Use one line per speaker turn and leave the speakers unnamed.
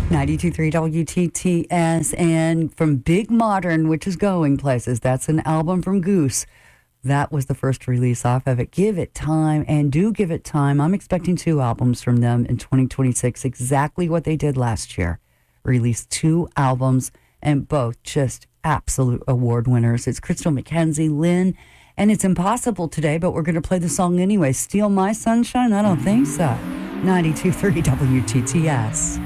92.3 WTTS, and from Big Modern, which is going places. That's an album from Goose. That was the first release off of it. Give it time, and do give it time. I'm expecting 2 albums from them in 2026, exactly what they did last year. Released 2 albums, and both just absolute award winners. It's Crystal McKenzie, Lynn, and it's impossible today, but we're going to play the song anyway. Steal My Sunshine? I don't think so. 92.3 WTTS.